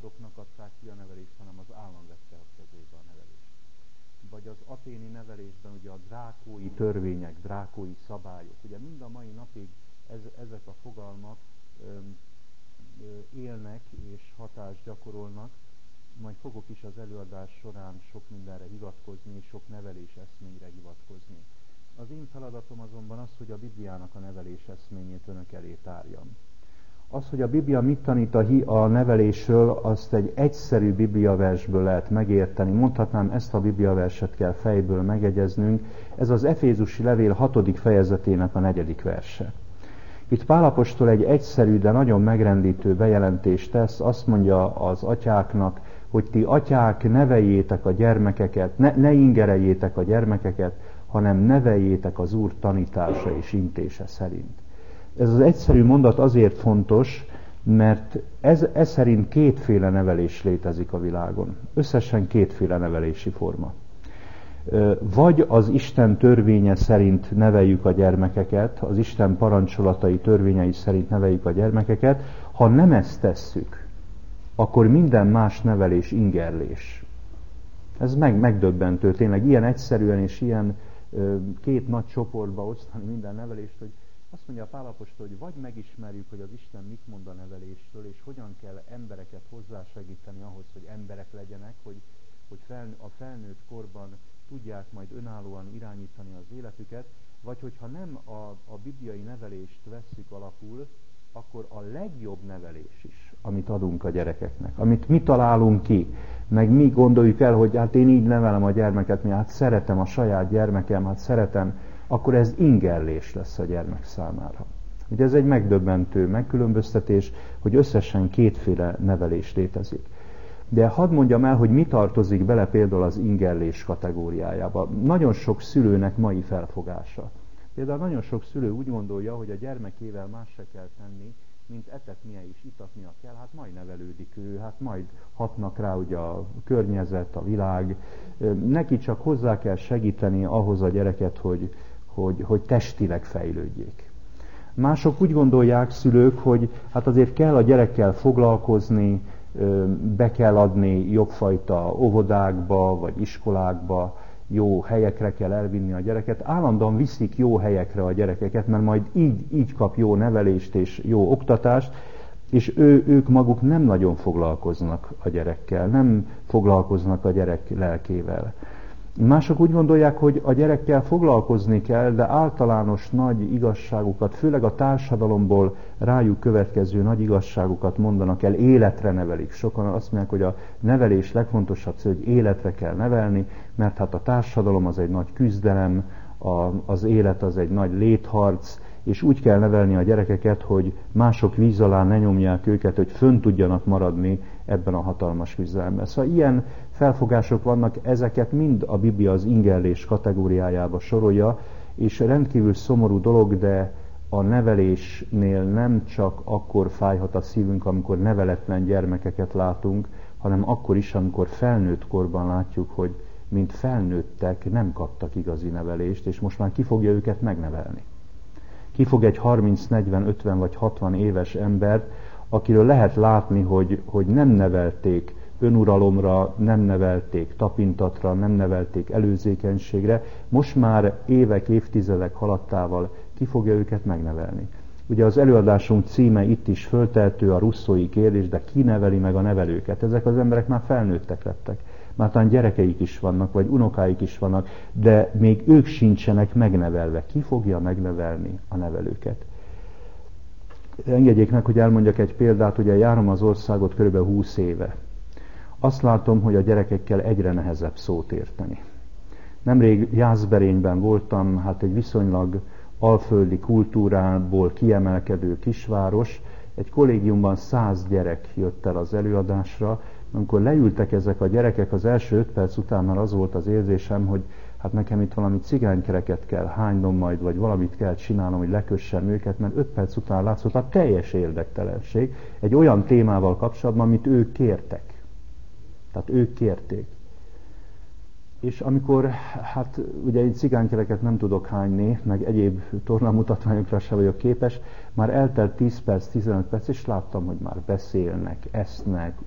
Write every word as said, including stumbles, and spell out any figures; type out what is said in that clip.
családoknak adták ki a nevelést, hanem az állam vette a kezébe a nevelést. Vagy az aténi nevelésben ugye a drákói törvények, drákói szabályok, ugye mind a mai napig ez, ezek a fogalmak ö, ö, élnek és hatást gyakorolnak. Majd fogok is az előadás során sok mindenre hivatkozni, és sok nevelés eszményre hivatkozni. Az én feladatom azonban az, hogy a Bibliának a nevelés eszményét önök elé tárjam. Az, hogy a Biblia mit tanít a, hi- a nevelésről, azt egy egyszerű bibliaversből lehet megérteni. Mondhatnám, ezt a bibliaverset kell fejből megegyeznünk. Ez az Efézusi levél hatodik fejezetének a negyedik verse. Itt Pál apostol egy egyszerű, de nagyon megrendítő bejelentést tesz. Azt mondja az atyáknak, hogy ti atyák neveljétek a gyermekeket, ne, ne ingereljétek a gyermekeket, hanem neveljétek az Úr tanítása és intése szerint. Ez az egyszerű mondat azért fontos, mert ez, ez szerint kétféle nevelés létezik a világon. Összesen kétféle nevelési forma. Vagy az Isten törvénye szerint neveljük a gyermekeket, az Isten parancsolatai törvényei szerint neveljük a gyermekeket. Ha nem ezt tesszük, akkor minden más nevelés ingerlés. Ez meg, megdöbbentő, tényleg ilyen egyszerűen és ilyen ö, két nagy csoportba osztani minden nevelést, hogy azt mondja a Pál apostol, hogy vagy megismerjük, hogy az Isten mit mond a nevelésről, és hogyan kell embereket hozzásegíteni ahhoz, hogy emberek legyenek, hogy, hogy fel, a felnőtt korban tudják majd önállóan irányítani az életüket, vagy hogyha nem a, a bibliai nevelést vesszük alapul, akkor a legjobb nevelés is, amit adunk a gyerekeknek, amit mi találunk ki, meg mi gondoljuk el, hogy hát én így nevelem a gyermeket, mi hát szeretem a saját gyermekem, hát szeretem, akkor ez ingerlés lesz a gyermek számára. Ugye ez egy megdöbbentő megkülönböztetés, hogy összesen kétféle nevelés létezik. De hadd mondjam el, hogy mi tartozik bele például az ingerlés kategóriájába. Nagyon sok szülőnek mai felfogása. Például nagyon sok szülő úgy gondolja, hogy a gyermekével más se kell tenni, mint etetnie és itatnia kell, hát majd nevelődik ő, hát majd hatnak rá ugye a környezet, a világ. Neki csak hozzá kell segíteni ahhoz a gyereket, hogy, hogy, hogy testileg fejlődjék. Mások úgy gondolják, szülők, hogy hát azért kell a gyerekkel foglalkozni, be kell adni jobbfajta óvodákba, vagy iskolákba, jó helyekre kell elvinni a gyereket. Állandóan viszik jó helyekre a gyerekeket, mert majd így, így kap jó nevelést és jó oktatást, és ő, ők maguk nem nagyon foglalkoznak a gyerekkel, nem foglalkoznak a gyerek lelkével. Mások úgy gondolják, hogy a gyerekkel foglalkozni kell, de általános nagy igazságokat, főleg a társadalomból rájuk következő nagy igazságokat mondanak el, életre nevelik. Sokan azt mondják, hogy a nevelés legfontosabb cél, hogy életre kell nevelni, mert hát a társadalom az egy nagy küzdelem, a, az élet az egy nagy létharc, és úgy kell nevelni a gyerekeket, hogy mások víz alá ne nyomják őket, hogy fönn tudjanak maradni ebben a hatalmas küzdelemben. Szóval ilyen felfogások vannak, ezeket mind a Biblia az ingerlés kategóriájába sorolja, és rendkívül szomorú dolog, de a nevelésnél nem csak akkor fájhat a szívünk, amikor neveletlen gyermekeket látunk, hanem akkor is, amikor felnőtt korban látjuk, hogy mint felnőttek nem kaptak igazi nevelést, és most már ki fogja őket megnevelni. Ki fog egy harminc, negyven, ötven vagy hatvan éves embert, akiről lehet látni, hogy, hogy nem nevelték önuralomra, nem nevelték tapintatra, nem nevelték előzékenységre, most már évek, évtizedek haladtával ki fogja őket megnevelni. Ugye az előadásunk címe itt is föltehető, a russzói kérdés, de ki neveli meg a nevelőket? Ezek az emberek már felnőttek lettek. Már talán gyerekeik is vannak, vagy unokáik is vannak, de még ők sincsenek megnevelve. Ki fogja megnevelni a nevelőket? Engedjék meg, hogy elmondjak egy példát, ugye járom az országot kb. húsz éve. Azt látom, hogy a gyerekekkel egyre nehezebb szót érteni. Nemrég Jászberényben voltam, hát egy viszonylag alföldi kultúrából kiemelkedő kisváros, egy kollégiumban száz gyerek jött el az előadásra. Amikor leültek ezek a gyerekek, az első öt perc után már az volt az érzésem, hogy hát nekem itt valami cigánykereket kell hánynom majd, vagy valamit kell csinálnom, hogy lekössem őket, mert öt perc után látszott a teljes érdektelenség egy olyan témával kapcsolatban, amit ők kértek. Tehát ők kérték. És amikor, hát ugye én cigánykereket nem tudok hányni, meg egyéb tornamutatványokra sem vagyok képes, már eltelt tíz perc, tizenöt perc, és láttam, hogy már beszélnek, esznek,